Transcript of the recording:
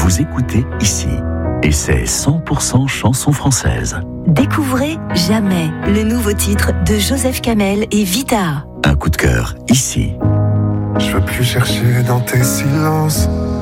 Vous écoutez ici. Et c'est 100% chanson française. Découvrez Jamais, le nouveau titre de Joseph Kamel et Vita. Un coup de cœur ici. Je veux plus chercher dans tes silences